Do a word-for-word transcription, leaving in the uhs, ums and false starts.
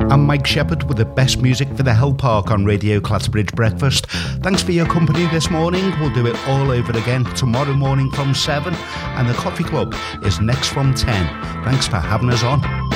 I'm Mike Shepherd with the best music for the Hell Park on Radio Clatterbridge Breakfast. Thanks for your company this morning. We'll do it all over again tomorrow morning from seven, and the Coffee Club is next from ten. Thanks for having us on.